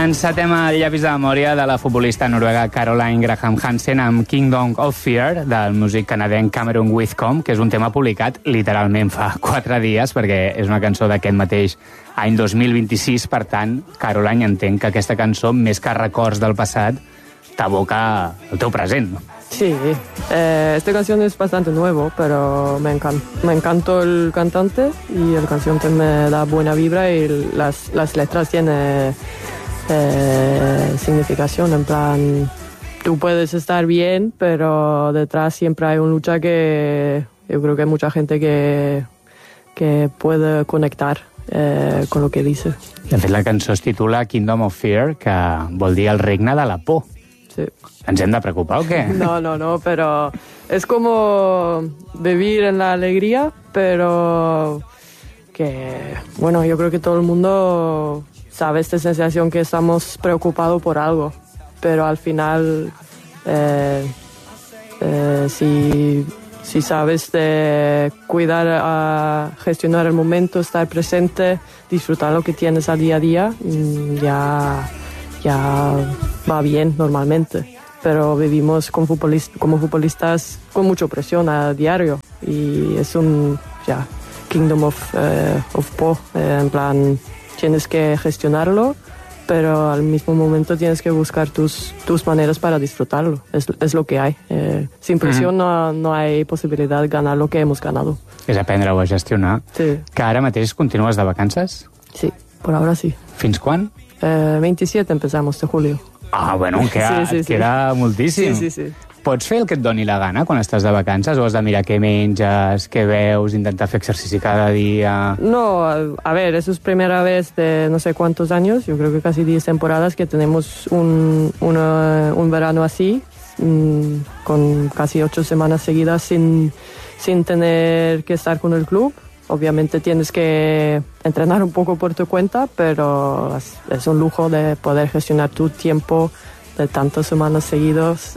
Encetem el llapis de memòria de la futbolista noruega Caroline Graham Hansen amb Kingdom of Fear del músic canadenc Cameron Whitcomb, que és un tema publicat literalment fa 4 dies, perquè és una cançó d'aquest mateix any 2026. Per tant, Caroline, entenc que aquesta cançó, més que records del passat, t'aboca el teu present. Sí, esta canción es bastante nuevo, pero me encantó el cantante y la canción que me da buena vibra y las letras tienen significación, en plan, tú puedes estar bien, pero detrás siempre hay una lucha que yo creo que hay mucha gente que puede conectar con lo que dice. De fet, la cançó es titula Kingdom of Fear, que vol dir el regne de la por. Sí. ¿Ens hem de preocupar o qué? No, pero es como vivir en la alegría, pero que, bueno, yo creo que todo el mundo sabe esta sensación que estamos preocupados por algo, pero al final, si sabes de cuidar, gestionar el momento, estar presente, disfrutar lo que tienes al día a día, ya va bien normalmente. Pero vivimos como futbolistas con mucha presión a diario y es un Kingdom of Po, en plan, tienes que gestionarlo, pero al mismo momento tienes que buscar tus maneras para disfrutarlo. Es lo que hay. Sin presión no hay posibilidad de ganar lo que hemos ganado. És aprendre-ho a gestionar. Sí. Que ara mateix continues de vacances? Sí, por ahora sí. Fins quan? 27 empezamos de julio. Ah, bueno, sí. queda moltíssim. Sí. Pots fer el que et doni la gana quan estàs de vacances o has de mirar què menges, què veus, intentar fer exercici cada dia? No, a ver, eso es primera vez de no sé cuántos años, yo creo que casi 10 temporadas que tenemos un verano así, con casi 8 semanas seguidas sin tener que estar con el club. Obviamente tienes que entrenar un poco por tu cuenta, pero es un lujo de poder gestionar tu tiempo de tantas semanas seguidas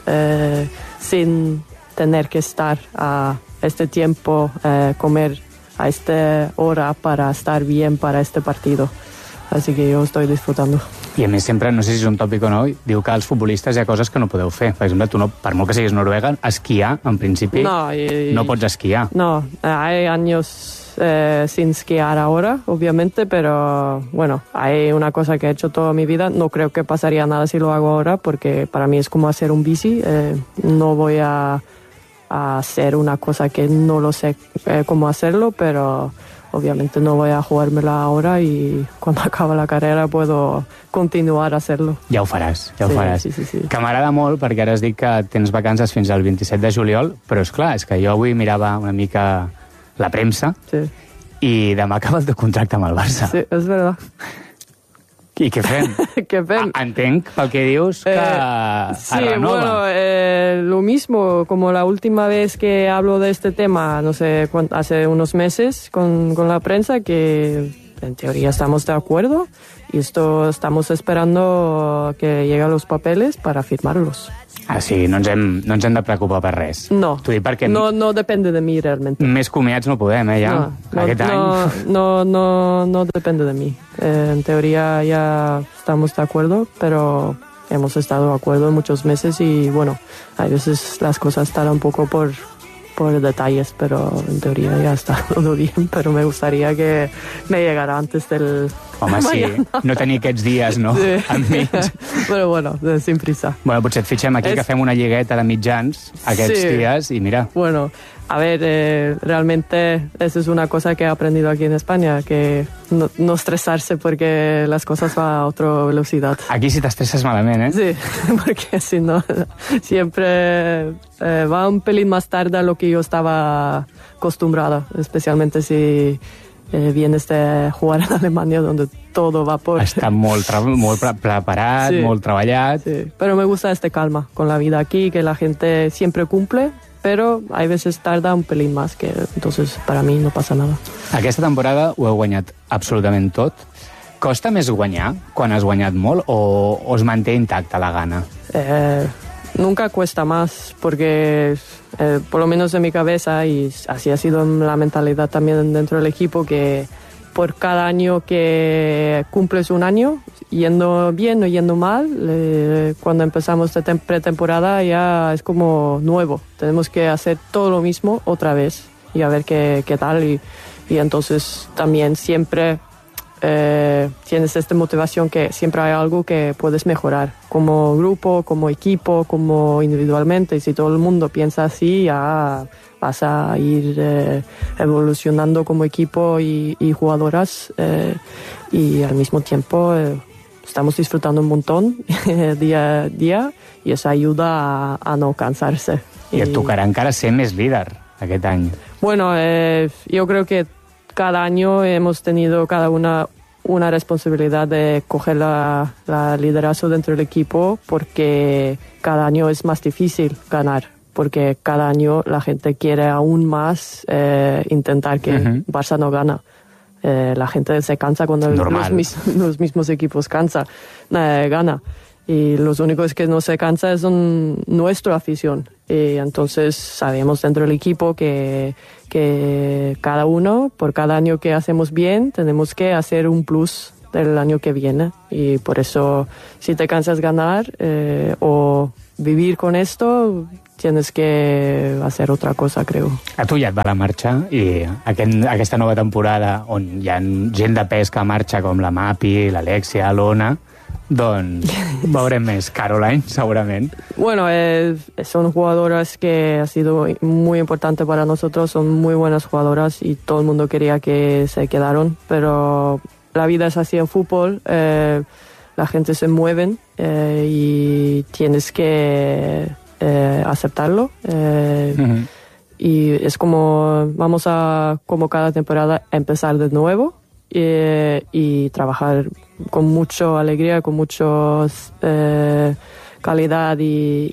sin tener que estar a este tiempo, comer a esta hora para estar bien para este partido. Así que yo estoy disfrutando. I a més sempre, no sé si és un tòpic o no, diu que als futbolistes hi ha coses que no podeu fer. Per exemple, tu no, per molt que siguis noruega, esquiar, en principi, no pots esquiar. No, hay años sin esquiar ahora, obviamente, pero bueno, hay una cosa que he hecho toda mi vida. No creo que pasaría nada si lo hago ahora, porque para mí es como hacer un bici. No voy a hacer una cosa que no lo sé cómo hacerlo, pero obviamente no voy a jugármela ahora y cuando acabe la carrera puedo continuar a hacerlo. Ja ho faràs, ja ho faràs. Sí. Que m'agrada molt perquè ara has dit que tens vacances fins al 27 de juliol, però és clar, és que jo avui mirava una mica la premsa i demà acaba el teu contracte amb el Barça. Sí, és verdad. I què fem? ¿Qué fem? Entenc pel que dius que sí, renova. bueno, lo mismo, como la última vez que hablo de este tema, no sé, hace unos meses con la prensa, que en teoría estamos de acuerdo y estamos esperando que lleguen los papeles para firmarlos. Ah, sí, no ens hem de preocupar per res. No, T'ho dic perquè no depende de mí realmente. Més comiats no podem, ja, aquest any. No depende de mí. En teoría ya estamos de acuerdo, pero hemos estado de acuerdo muchos meses y bueno, a veces las cosas están un poco por detalles, pero en teoría ya está todo bien, pero me gustaría que me llegara antes del... Home, sí, no tenir aquests dies, no? Sí. Enmig. Pero bueno, sin prisa. Bueno, potser et fitxem aquí, que fem una lligueta de mitjans aquests dies i mira. Bueno, a ver, realmente eso es una cosa que he aprendido aquí en España, que no estresarse porque las cosas van a otra velocidad. Aquí sí t'estresses malament, Sí, porque si no, siempre va un pelín más tarde a lo que yo estaba acostumbrada, especialmente si vienes de jugar en Alemania, donde todo va por... Està molt preparat, molt treballat. Sí, pero me gusta calma con la vida aquí, que la gente siempre cumple, pero hay veces tarda un pelín más, que entonces para mí no pasa nada. Aquesta temporada ho heu guanyat absolutament tot. Costa més guanyar quan has guanyat molt o es manté intacta la gana? Nunca cuesta más, porque por lo menos en mi cabeza, y así ha sido la mentalidad también dentro del equipo, que por cada año que cumples un año, yendo bien o yendo mal, cuando empezamos de pretemporada ya es como nuevo. Tenemos que hacer todo lo mismo otra vez y a ver qué tal. Y entonces también siempre tienes esta motivación que siempre hay algo que puedes mejorar como grupo, como equipo, como individualmente. Y si todo el mundo piensa así, ya vas a ir evolucionando como equipo y jugadoras, y al mismo tiempo estamos disfrutando un montón día a día, y eso ayuda a no cansarse. I et tocarà encara ser més líder aquest any. Bueno, yo creo que cada año hemos tenido cada una responsabilidad de coger la liderazgo dentro del equipo, porque cada año es más difícil ganar, porque cada año la gente quiere aún más intentar que Barça no gana. La gente se cansa cuando los mismos equipos gana. Y los únicos que no se cansa son nuestra afición. Y entonces sabemos dentro del equipo que cada uno, por cada año que hacemos bien, tenemos que hacer un plus del año que viene. Y por eso, si te cansas ganar o vivir con esto, tienes que hacer otra cosa, creo. A tu ja et va la marxa, i aquesta nova temporada on hi ha gent de pes que marxa com la Mapi, l'Alexia, l'Ona, doncs veurem més Caroline, segurament. Bueno, son jugadoras que ha sido muy importante para nosotros, son muy buenas jugadoras y todo el mundo quería que se quedaron, pero la vida es así en fútbol, la gente se mueve y tienes que aceptarlo. Y es como vamos a, como cada temporada, empezar de nuevo y trabajar con mucha alegría, con mucha calidad y